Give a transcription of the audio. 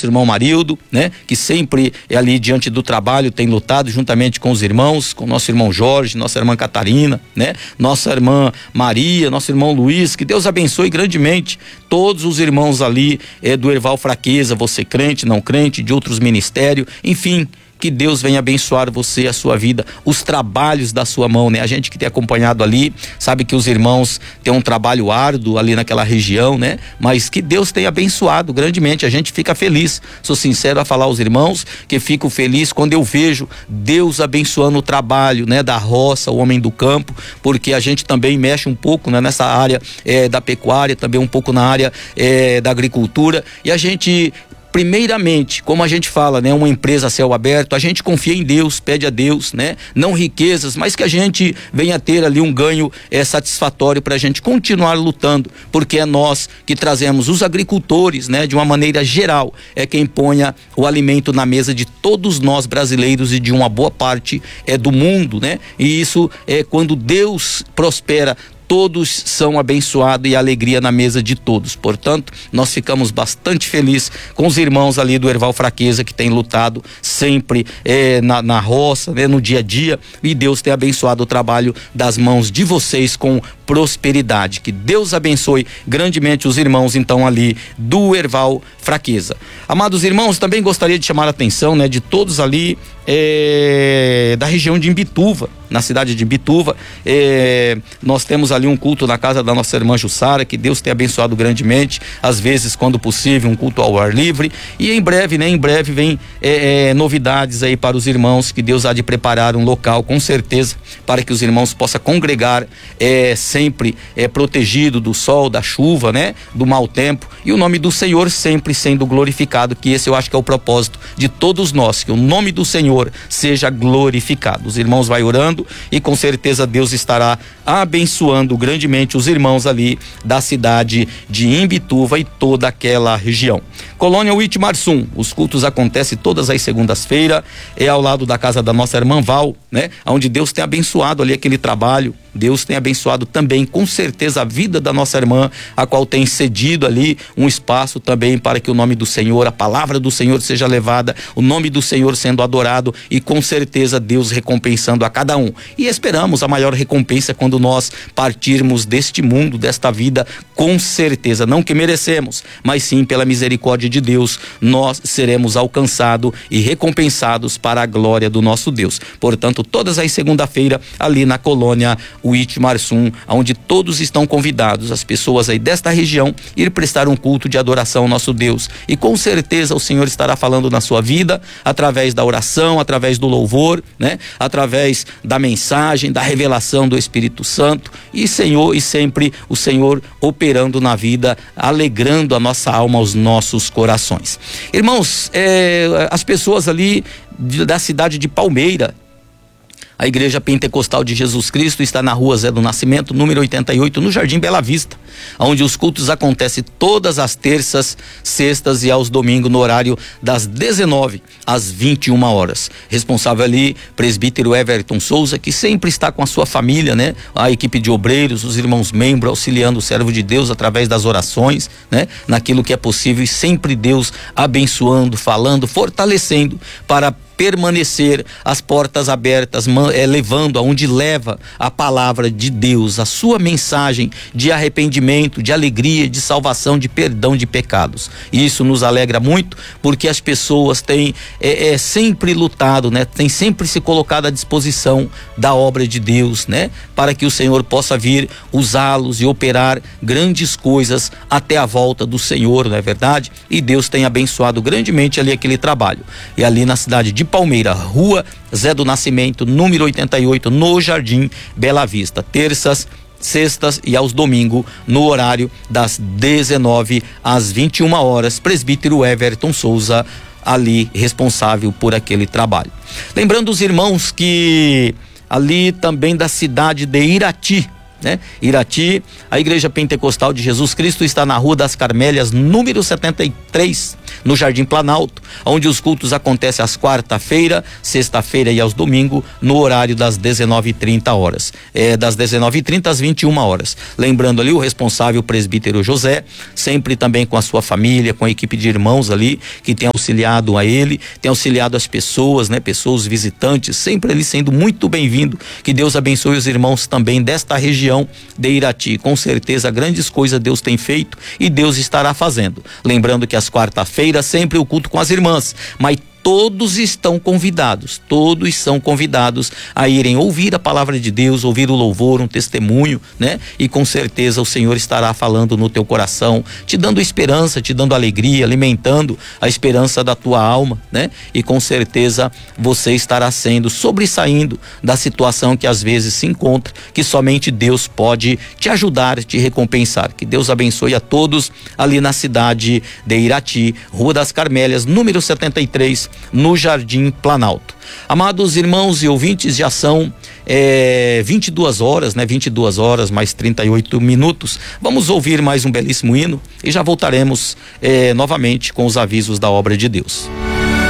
nosso irmão Marildo, né? Que sempre é ali diante do trabalho, tem lutado juntamente com os irmãos, com nosso irmão Jorge, nossa irmã Catarina, né? Nossa irmã Maria, nosso irmão Luiz, que Deus abençoe grandemente todos os irmãos ali do Erval Fraqueza, você crente, não crente, de outros ministérios, enfim, que Deus venha abençoar você, a sua vida, os trabalhos da sua mão, né? A gente que tem acompanhado ali, sabe que os irmãos têm um trabalho árduo ali naquela região, né? Mas que Deus tenha abençoado grandemente, a gente fica feliz, sou sincero a falar aos irmãos, que fico feliz quando eu vejo Deus abençoando o trabalho, né? Da roça, o homem do campo, porque a gente também mexe um pouco, né? Nessa área da pecuária, também um pouco na área da agricultura, e a gente, primeiramente, como a gente fala, né, uma empresa a céu aberto, a gente confia em Deus, pede a Deus, né, não riquezas, mas que a gente venha ter ali um ganho satisfatório para a gente continuar lutando, porque é nós que trazemos, os agricultores, né, de uma maneira geral, é quem ponha o alimento na mesa de todos nós brasileiros e de uma boa parte do mundo, né, e isso é quando Deus prospera, todos são abençoados e a alegria na mesa de todos. Portanto, nós ficamos bastante felizes com os irmãos ali do Erval Fraqueza, que tem lutado sempre na roça, né, no dia a dia, e Deus tem abençoado o trabalho das mãos de vocês com prosperidade. Que Deus abençoe grandemente os irmãos então ali do Erval Fraqueza. Amados irmãos, também gostaria de chamar a atenção, né, de todos ali da região de Imbituva, na cidade de Imbituva. Nós temos ali um culto na casa da nossa irmã Jussara, que Deus tem abençoado grandemente, às vezes, quando possível, um culto ao ar livre, e em breve, né, vem novidades aí para os irmãos, que Deus há de preparar um local, com certeza, para que os irmãos possam congregar sempre protegido do sol, da chuva, né, do mau tempo, e o nome do Senhor sempre sendo glorificado, que esse eu acho que é o propósito de todos nós, que o nome do Senhor seja glorificado. Os irmãos vai orando e com certeza Deus estará abençoando grandemente os irmãos ali da cidade de Imbituva e toda aquela região. Colônia Uitmarsum, os cultos acontecem todas as segundas-feiras, ao lado da casa da nossa irmã Val, né? Onde Deus tem abençoado ali aquele trabalho. Deus tem abençoado também, com certeza, a vida da nossa irmã, a qual tem cedido ali um espaço também para que o nome do Senhor, a palavra do Senhor seja levada, o nome do Senhor sendo adorado, e com certeza Deus recompensando a cada um. E esperamos a maior recompensa quando nós partirmos deste mundo, desta vida, com certeza, não que merecemos, mas sim pela misericórdia de Deus, nós seremos alcançados e recompensados para a glória do nosso Deus. Portanto, todas as segunda-feira ali na colônia Uitmarsum, onde todos estão convidados, as pessoas aí desta região, ir prestar um culto de adoração ao nosso Deus, e com certeza o Senhor estará falando na sua vida, através da oração, através do louvor, né? Através da mensagem, da revelação do Espírito Santo, e sempre o Senhor operando na vida, alegrando a nossa alma, os nossos corações. Irmãos, as pessoas ali da cidade de Palmeira, a Igreja Pentecostal de Jesus Cristo está na rua Zé do Nascimento, número 88, no Jardim Bela Vista, onde os cultos acontecem todas as terças, sextas e aos domingos, no horário das 19 às 21 horas. Responsável ali, presbítero Everton Souza, que sempre está com a sua família, né? A equipe de obreiros, os irmãos membros, auxiliando o servo de Deus através das orações, né? Naquilo que é possível, e sempre Deus abençoando, falando, fortalecendo para permanecer as portas abertas, levando aonde leva a palavra de Deus, a sua mensagem de arrependimento, de alegria, de salvação, de perdão de pecados. E isso nos alegra muito, porque as pessoas têm sempre lutado, né? Têm sempre se colocado à disposição da obra de Deus, né? Para que o Senhor possa vir usá-los e operar grandes coisas até a volta do Senhor, não é verdade? E Deus tem abençoado grandemente ali aquele trabalho. E ali na cidade de Palmeira, rua Zé do Nascimento, número 88, no Jardim Bela Vista, terças, sextas e aos domingos, no horário das 19 às 21 horas, presbítero Everton Souza, ali responsável por aquele trabalho. Lembrando os irmãos que ali também da cidade de Irati, né? Irati, a Igreja Pentecostal de Jesus Cristo está na Rua das Carmélias, número 73, no Jardim Planalto, onde os cultos acontecem às quarta-feira, sexta-feira e aos domingos, no horário das 19h30 horas. Das 19h30 às 21 horas. Lembrando ali o responsável, o presbítero José, sempre também com a sua família, com a equipe de irmãos ali, que tem auxiliado a ele, tem auxiliado as pessoas, né? Pessoas visitantes, sempre ele sendo muito bem-vindo. Que Deus abençoe os irmãos também desta região de Irati. Com certeza grandes coisas Deus tem feito e Deus estará fazendo. Lembrando que às quarta-feiras sempre o culto com as irmãs, mas todos estão convidados, todos são convidados a irem ouvir a palavra de Deus, ouvir o louvor, um testemunho, né? E com certeza o Senhor estará falando no teu coração, te dando esperança, te dando alegria, alimentando a esperança da tua alma, né? E com certeza você estará sobressaindo da situação que às vezes se encontra, que somente Deus pode te ajudar, te recompensar. Que Deus abençoe a todos ali na cidade de Irati, Rua das Carmélias, número 73, no Jardim Planalto. Amados irmãos e ouvintes, já são 22 horas, né? 22 horas mais 38 minutos. Vamos ouvir mais um belíssimo hino e já voltaremos novamente com os avisos da obra de Deus.